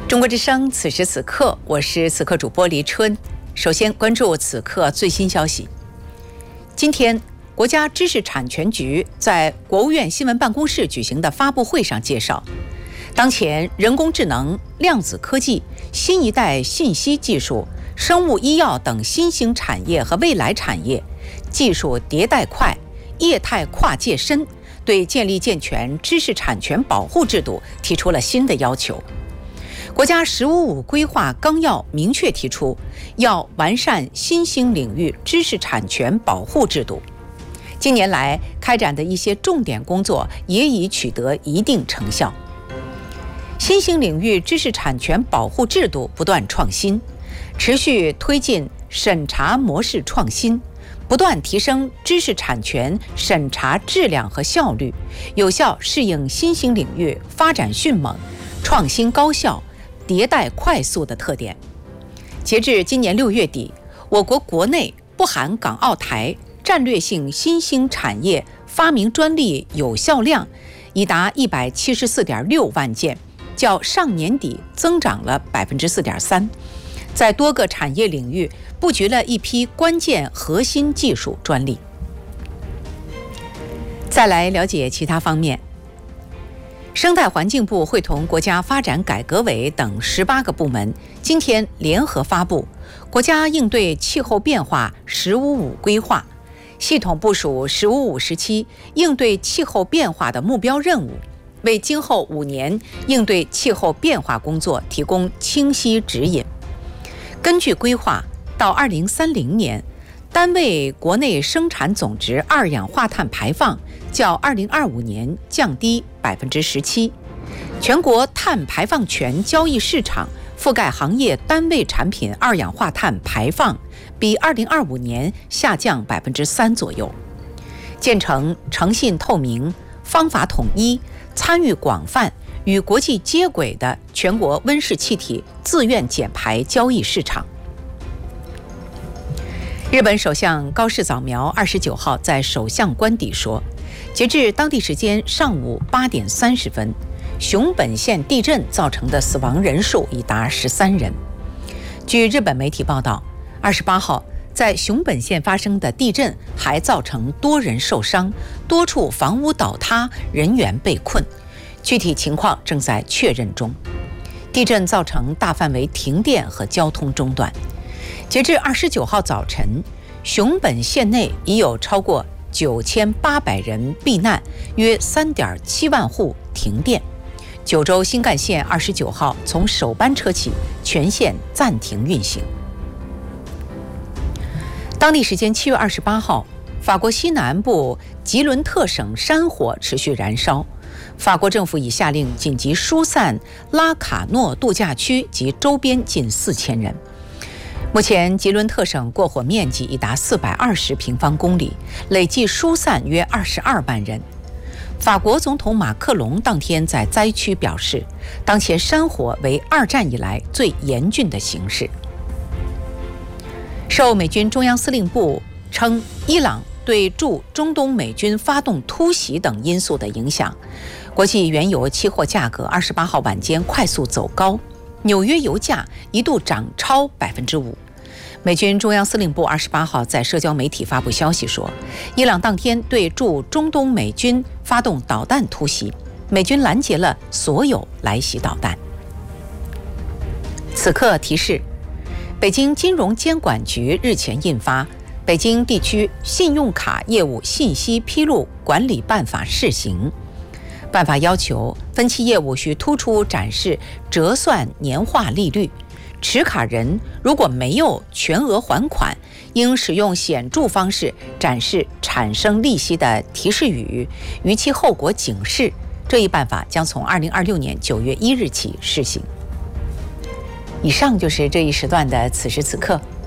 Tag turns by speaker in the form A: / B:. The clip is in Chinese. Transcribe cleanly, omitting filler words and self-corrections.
A: 中国之声，此时此刻，我是此刻主播黎春。首先关注此刻最新消息。今天，国家知识产权局在国务院新闻办公室举行的发布会上介绍，当前人工智能、量子科技、新一代信息技术、生物医药等新兴产业和未来产业技术迭代快、业态跨界深，对建立健全知识产权保护制度提出了新的要求。国家“十五五”规划纲要明确提出，要完善新兴领域知识产权保护制度。近年来开展的一些重点工作也已取得一定成效。新兴领域知识产权保护制度不断创新，持续推进审查模式创新，不断提升知识产权审查质量和效率，有效适应新兴领域发展迅猛、创新高效、迭代快速的特点。截至今年6月底，我国国内不含港澳台战略性新兴产业发明专利有效量已达174.6万件，较上年底增长了4.3%，在多个产业领域布局了一批关键核心技术专利。再来了解其他方面。生态环境部会同国家发展改革委等18个部门今天联合发布国家应对气候变化“十五五”规划，系统部署“十五五”时期应对气候变化的目标任务，为今后5年应对气候变化工作提供清晰指引。根据规划，到2030年，单位国内生产总值二氧化碳排放较2025年降低17%，全国碳排放权交易市场覆盖行业单位产品二氧化碳排放比2025年下降3%左右，建成诚信透明、方法统一、参与广泛、与国际接轨的全国温室气体自愿减排交易市场。日本首相高市早苗29号在首相官邸说，截至当地时间上午8点30分，熊本县地震造成的死亡人数已达13人。据日本媒体报道，28号在熊本县发生的地震还造成多人受伤，多处房屋倒塌，人员被困，具体情况正在确认中。地震造成大范围停电和交通中断。截至29号早晨，熊本县内已有超过9800人避难，约3.7万户停电。九州新干线29号从首班车起全线暂停运行。当地时间7月28号，法国西南部吉伦特省山火持续燃烧，法国政府已下令紧急疏散拉卡诺度假区及周边近4000人。目前吉伦特省过火面积已达420平方公里，累计疏散约22万人。法国总统马克龙当天在灾区表示，当前山火为2战以来最严峻的形势。受美军中央司令部称伊朗对驻中东美军发动突袭等因素的影响，国际原油期货价格28号晚间快速走高，纽约油价一度涨超5%。美军中央司令部28号在社交媒体发布消息说，伊朗当天对驻中东美军发动导弹突袭，美军拦截了所有来袭导弹。此刻提示，北京金融监管局日前印发《北京地区信用卡业务信息披露管理办法》试行。办法要求分期业务需突出展示折算年化利率，持卡人如果没有全额还款，应使用显著方式展示产生利息的提示语、逾期后果警示。这一办法将从2026年9月1日起施行。以上就是这一时段的此时此刻。